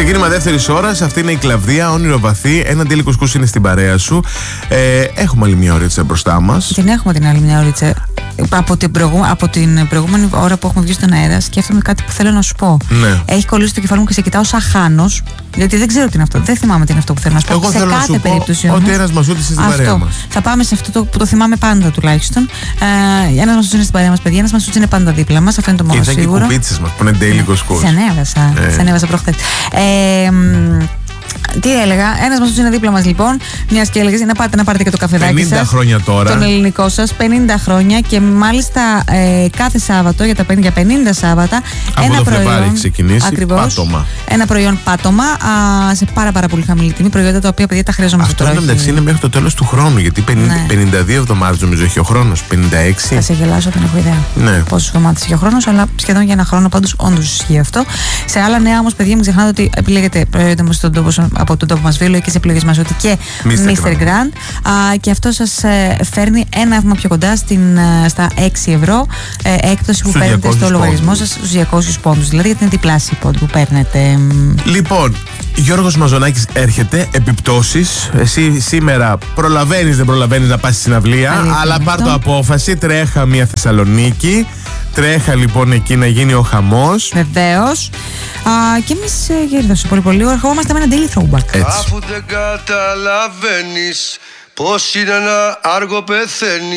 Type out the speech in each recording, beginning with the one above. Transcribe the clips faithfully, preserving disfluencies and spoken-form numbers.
Ξεκίνημα δεύτερης ώρας. Αυτή είναι η Κλαβδία, όνειρο βαθύ. Ένα ντύλι κουσκούς είναι στην παρέα σου. Ε, έχουμε άλλη μια ώριτσα μπροστά μας. Την έχουμε την άλλη μια ώριτσα. Από την, προηγου... από την προηγούμενη ώρα που έχουμε βγει στον αέρα, σκέφτομαι κάτι που θέλω να σου πω. Ναι. Έχει κολλήσει το κεφάλι μου και σε κοιτάω σαν Χάνος, γιατί δεν ξέρω τι είναι αυτό. Δεν θυμάμαι τι είναι αυτό που θέλω να σου πω. Εγώ σε θέλω κάθε να σου περίπτωση πω όμως, ότι ένας Μασούτης είναι στην παρέα μας. Θα πάμε σε αυτό το, που το θυμάμαι πάντα τουλάχιστον. Ε, ένας Μασούτης είναι στην παρέα μας, παιδιά. Ένας Μασούτης είναι πάντα δίπλα μας. Αυτό είναι το μόνο Ήταν σίγουρο. Και οι κουπίτσες μας που είναι daily κουσκούς. Σε ανέβασα. Ε. Σε ανέβασα προχθές. Ε, Τι έλεγα, ένας Μασούτης είναι δίπλα μας λοιπόν. Μια και έλεγες να πάτε να πάρετε και το καφεδάκι σας. πενήντα χρόνια τώρα. Τον ελληνικό σας, πενήντα χρόνια και μάλιστα ε, κάθε Σάββατο για, τα, για πενήντα Σάββατα. Από ένα το προϊόν. Φλεβάρι έχει ξεκινήσει. Ακριβώς, Πάτωμα. Ένα προϊόν πάτωμα α, σε πάρα πάρα πολύ χαμηλή τιμή. Προϊόντα τα οποία παιδιά τα χρειαζόμαστε Αυτό τώρα. μεταξύ είναι μέχρι το τέλος του χρόνου. Γιατί πενήντα, Ναι. πενήντα δύο εβδομάδες νομίζω έχει ο χρόνος. πενήντα έξι. Θα σε γελάσω, δεν έχω ιδέα Ναι. πόσες εβδομάδες έχει ο χρόνος, αλλά σχεδόν για ένα χρόνο πάντως όντως ισχύει αυτό. Σε άλλα νέα όμως, παιδιά, μην ξεχνάτε ότι επιλέγετε προϊόντα μας στον τόπο, από τον τόπο μας Βίλο και σε επιλογές Μασούτη και μίστερ Grand. Α, και αυτό σας ε, φέρνει ένα βήμα πιο κοντά στην, ε, στα έξι ευρώ ε, έκπτωση που Στους παίρνετε στο διακόσιους λογαριασμό πόντους. σας, στους διακόσιους πόντους. Δηλαδή γιατί είναι διπλάσιοι πόντοι που παίρνετε. Λοιπόν, Γιώργος Μαζονάκης έρχεται, επιπτώσεις. Εσύ σήμερα προλαβαίνεις, δεν προλαβαίνεις να πας στη συναυλία, Αλήθεια αλλά είναι πάρ' αυτό. το απόφαση, τρέχα μια Θεσσαλονίκη. Τρέχα λοιπόν εκεί να γίνει ο χαμός. Βεβαίως. Και εμείς ε, για τόσο πολύ πολύ ερχόμαστε με ένα daily throwback. Έτσι. Αφού δεν καταλαβαίνεις πως είναι να άργο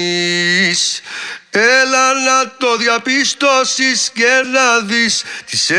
πεθαίνεις, έλα να το διαπιστώσεις και να δεις τις